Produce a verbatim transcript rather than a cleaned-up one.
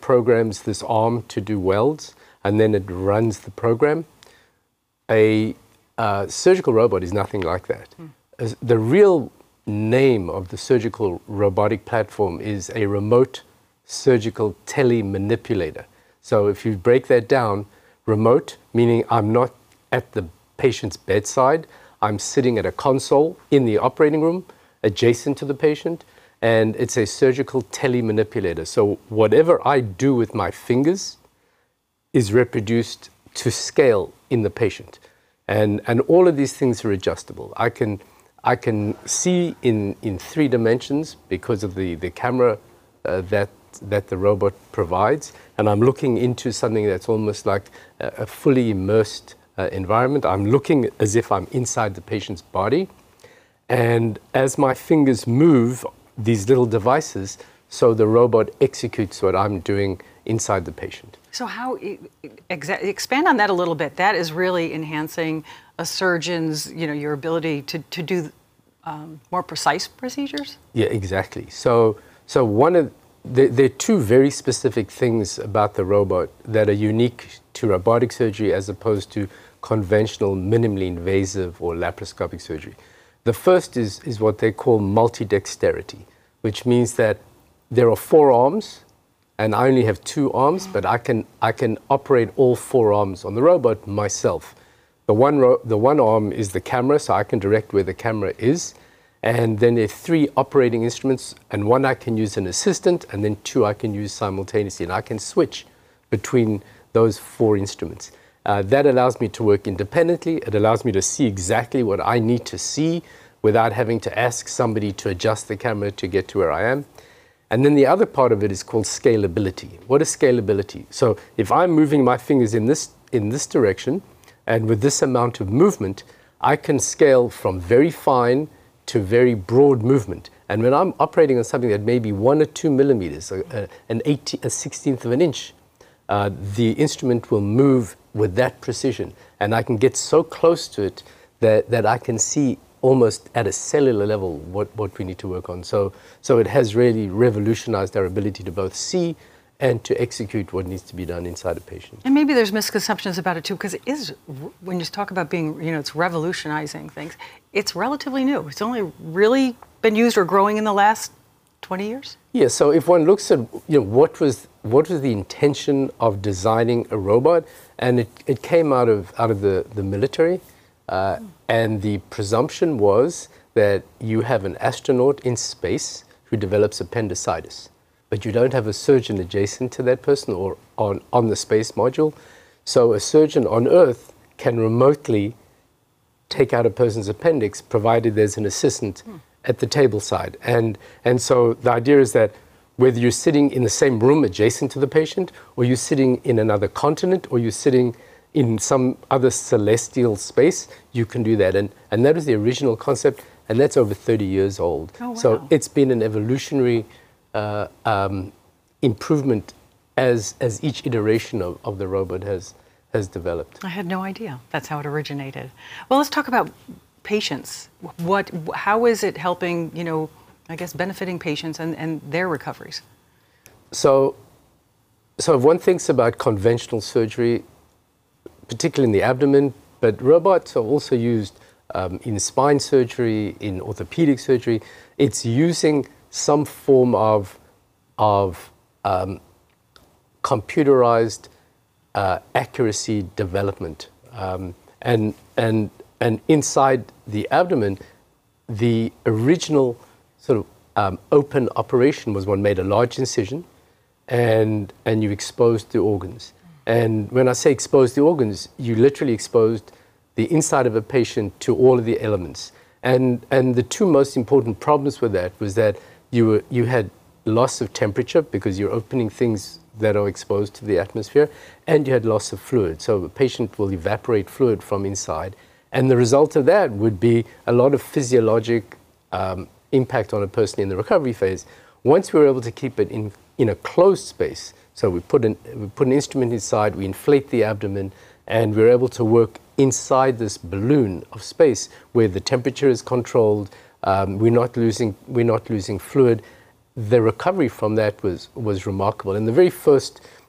programs this arm to do welds, and then it runs the program. A uh, surgical robot is nothing like that. Mm. As the real name of the surgical robotic platform is a remote surgical telemanipulator. So if you break that down, remote, meaning I'm not at the patient's bedside, I'm sitting at a console in the operating room, adjacent to the patient, and it's a surgical telemanipulator. So whatever I do with my fingers is reproduced to scale in the patient. And, and all of these things are adjustable. I can, I can see in, in three dimensions because of the, the camera uh, that, that the robot provides. And I'm looking into something that's almost like a, a fully immersed uh, environment. I'm looking as if I'm inside the patient's body. And as my fingers move these little devices, so the robot executes what I'm doing inside the patient. So how, exa expand on that a little bit. That is really enhancing a surgeon's, you know, your ability to, to do um, more precise procedures? Yeah, exactly. So, so one of, there, there are two very specific things about the robot that are unique to robotic surgery as opposed to conventional, minimally invasive or laparoscopic surgery. The first is, is what they call multidexterity, which means that there are four arms, and I only have two arms, but I can, I can operate all four arms on the robot myself. The one, ro the one arm is the camera, so I can direct where the camera is. And then there are three operating instruments, and one I can use an assistant, and then two I can use simultaneously. And I can switch between those four instruments. Uh, that allows me to work independently. It allows me to see exactly what I need to see without having to ask somebody to adjust the camera to get to where I am. And then the other part of it is called scalability. What is scalability? So if I'm moving my fingers in this, in this direction, and with this amount of movement, I can scale from very fine to very broad movement. And when I'm operating on something that may be one or two millimeters, a, a, an eighty, a sixteenth of an inch, uh, the instrument will move with that precision. And I can get so close to it that, that I can see almost at a cellular level what, what we need to work on. So, so it has really revolutionized our ability to both see and to execute what needs to be done inside a patient. And maybe there's misconceptions about it too, because it is, when you talk about being, you know, it's revolutionizing things, it's relatively new. It's only really been used or growing in the last twenty years? Yeah, so if one looks at, you know, what was, what was the intention of designing a robot, and it, it came out of, out of the, the military, uh, mm. and the presumption was that you have an astronaut in space who develops appendicitis, but you don't have a surgeon adjacent to that person or on, on the space module. So a surgeon on Earth can remotely take out a person's appendix, provided there's an assistant mm. at the table side. And, and so the idea is that whether you're sitting in the same room adjacent to the patient, or you're sitting in another continent, or you're sitting in some other celestial space, you can do that. And, and that was the original concept, and that's over thirty years old. Oh, wow. So it's been an evolutionary uh, um, improvement as, as each iteration of, of the robot has, has developed. I had no idea that's how it originated. Well, let's talk about patients. What, how is it helping, you know, I guess, benefiting patients and, and their recoveries? So, so if one thinks about conventional surgery, particularly in the abdomen, but robots are also used um, in spine surgery, in orthopedic surgery. It's using some form of, of um, computerized uh, accuracy development. Um, and, and, and inside the abdomen, the original sort of um, open operation was one made a large incision, and, and you exposed the organs. And when I say exposed the organs, you literally exposed the inside of a patient to all of the elements. And, and the two most important problems with that was that you, were, you had loss of temperature because you're opening things that are exposed to the atmosphere, and you had loss of fluid. So a patient will evaporate fluid from inside. And the result of that would be a lot of physiologic um, impact on a person in the recovery phase. Once we were able to keep it in, in a closed space, so we put, an, we put an instrument inside, we inflate the abdomen, and we're able to work inside this balloon of space where the temperature is controlled, um, we're not losing, we're not losing fluid. the recovery from that was was remarkable. In the very first